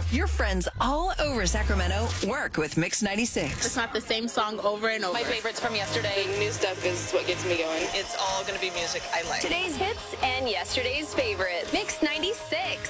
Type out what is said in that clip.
Your friends all over Sacramento work with Mix 96. It's not the same song over and over. My favorites from yesterday. The new stuff is what gets me going. It's all going to be music I like. Today's hits and yesterday's favorites. Mix 96.